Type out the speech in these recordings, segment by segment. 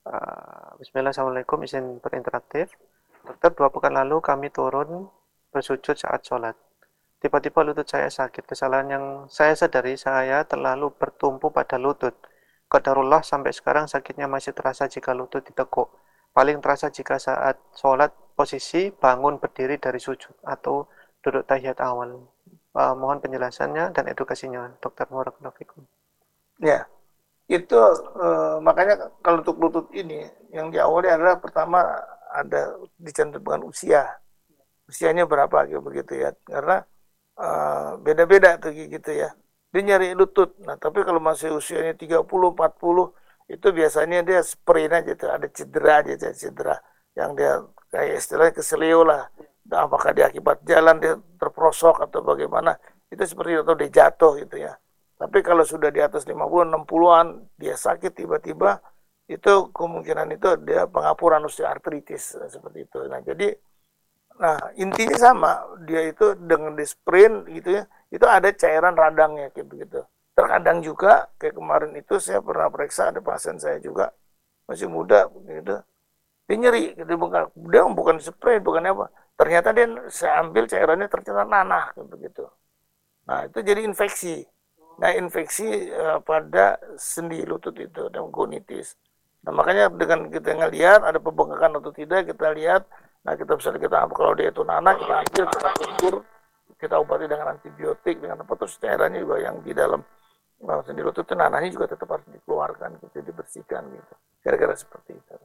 Bismillah, Assalamualaikum, izin berinteraktif. Dokter, 2 pekan lalu kami turun bersujud saat sholat. Tiba-tiba lutut saya sakit. Kesalahan yang saya sadari, saya terlalu bertumpu pada lutut. Qadarullah, sampai sekarang sakitnya masih terasa jika lutut ditekuk. Paling terasa jika saat sholat posisi bangun berdiri dari sujud atau duduk tahiyat awal. Mohon penjelasannya dan edukasinya, Dokter. Barakallahu. Ya, itu makanya kalau untuk lutut ini yang diawali adalah pertama ada dicantumkan usia. Usianya berapa gitu begitu ya. Karena beda-beda tuh gitu ya. Dia nyari lutut. Nah, tapi kalau masih usianya 30, 40 itu biasanya dia sprain aja tuh, ada cedera aja tuh, cedera yang dia kayak istilahnya keselio lah. Nah, apakah dia akibat jalan dia terprosok atau bagaimana? Itu seperti itu, atau dia jatuh gitu ya. Tapi kalau sudah di atas 50, 60-an, dia sakit tiba-tiba, itu kemungkinan itu dia pengapuran osteoartritis seperti itu. Nah, intinya sama, dia itu dengan di sprint gitu ya, itu ada cairan radangnya gitu gitu. Terkadang juga kayak kemarin itu saya pernah periksa ada pasien saya juga masih muda gitu. Dia nyeri gitu, bukan dia bukan spray, bukan apa. Ternyata dia saya ambil cairannya ternyata nanah gitu gitu. Nah, itu jadi infeksi. Nah, infeksi pada sendi lutut itu, dan gonitis. Nah, makanya dengan kita ngelihat ada pembengkakan atau tidak, kita lihat, nah kita bisa kita kalau dia itu nanah, kita ambil, kita ukur, kita obati dengan antibiotik, dengan apa, terus cairannya juga yang di dalam sendi lutut itu nanahnya juga tetap harus dikeluarkan, gitu, dibersihkan gitu. Gara-gara seperti itu.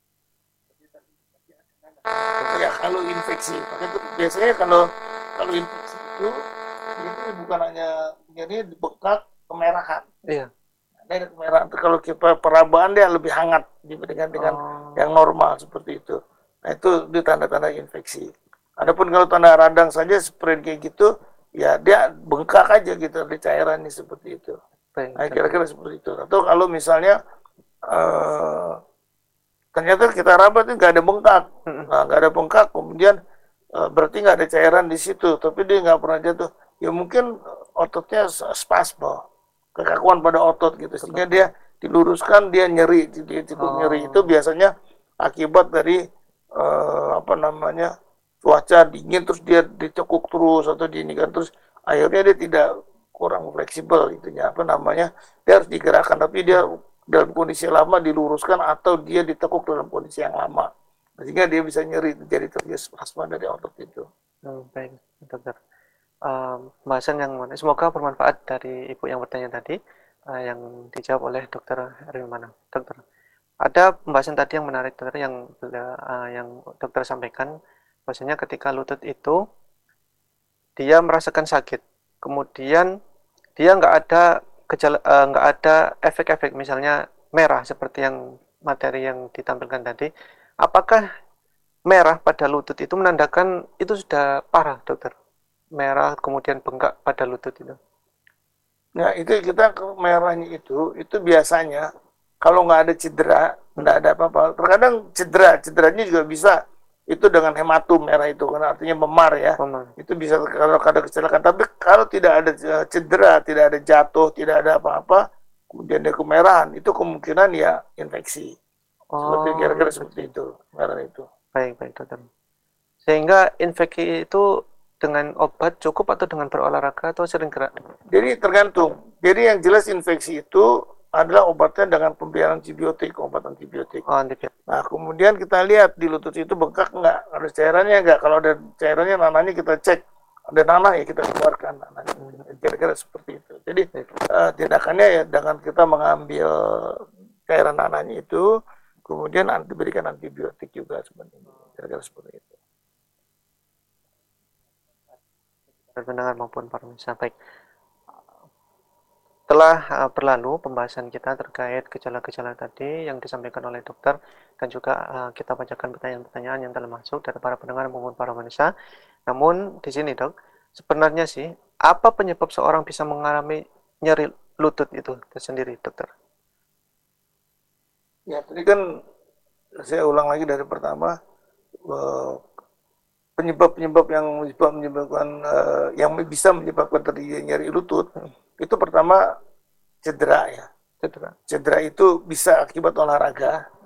Ya, kalau infeksi, biasanya kalau kalau infeksi itu bukan hanya jadi bengkak kemerahan. Iya. Ada kemerahan itu kalau kita perabaan dia lebih hangat dibandingkan dengan Oh, yang normal seperti itu. Nah, itu tanda-tanda infeksi. Adapun kalau tanda radang saja seperti kayak gitu, ya dia bengkak aja gitu di cairannya seperti itu. baik, Nah, Dokter. kira-kira seperti itu. Atau kalau misalnya eh, ternyata kita rabat itu nggak ada bengkak, Mm-mm. nah, nggak ada bengkak, kemudian berarti nggak ada cairan di situ, tapi dia nggak pernah jatuh. Ya mungkin ototnya spasme, kekakuan pada otot gitu, sehingga dia Kekakuan. diluruskan, dia nyeri, dia cukup nyeri itu Oh, biasanya akibat dari apa namanya cuaca dingin terus dia dicekuk terus atau diinikan terus akhirnya dia tidak kurang fleksibel itunya apa namanya dia harus digerakkan tapi dia mm. dalam kondisi lama diluruskan atau dia ditekuk dalam kondisi yang lama sehingga dia bisa nyeri jadi terjadi spasma dari otot itu. Baik, Dokter. Pembahasan yang semoga bermanfaat dari Ibu yang bertanya tadi, yang dijawab oleh Dokter Rimana. Dokter, ada pembahasan tadi yang menarik, Dokter, yang Dokter sampaikan, bahwasanya ketika lutut itu dia merasakan sakit, kemudian dia nggak ada gejala, nggak ada efek-efek, misalnya merah seperti yang materi yang ditampilkan tadi. Apakah merah pada lutut itu menandakan itu sudah parah, Dokter? Merah kemudian bengkak pada lutut itu. Nah itu kita merahnya itu biasanya kalau nggak ada cedera nggak Mm-mm. ada apa-apa terkadang cederanya juga bisa itu dengan hematum merah itu kan artinya memar ya Memang. itu bisa kalau ada kecelakaan tapi kalau tidak ada cedera tidak ada jatuh tidak ada apa-apa kemudian ada kemerahan itu kemungkinan ya infeksi seperti Oh, kira-kira seperti infeksi. itu merah itu. Baik, baik, Dokter. Sehingga infeksi itu dengan obat cukup atau dengan berolahraga atau sering gerak? Jadi tergantung. Jadi yang jelas infeksi itu adalah obatnya dengan pemberian antibiotik, obat antibiotik. Oh, antibiotik. Nah, kemudian kita lihat di lutut itu bengkak enggak, ada cairannya enggak. Kalau ada cairannya nanahnya kita cek, ada nanah ya kita keluarkan nanahnya. Kira-kira seperti itu. Jadi Baik. tindakannya ya dengan kita mengambil cairan nanahnya itu, kemudian diberikan antibiotik juga sebenarnya. Kira-kira seperti itu. Pendengar maupun para pemirsa. Baik. Telah berlalu pembahasan kita terkait gejala-gejala tadi yang disampaikan oleh dokter dan juga kita bacakan pertanyaan-pertanyaan yang telah masuk dari para pendengar maupun para pemirsa. Namun di sini, Dok, sebenarnya sih apa penyebab seorang bisa mengalami nyeri lutut itu tersendiri, dokter? Ya, tadi kan saya ulang lagi dari pertama, eh, penyebab-penyebab yang menyebabkan yang bisa menyebabkan terjadi nyeri lutut itu pertama cedera ya. Cedera. Cedera itu bisa akibat olahraga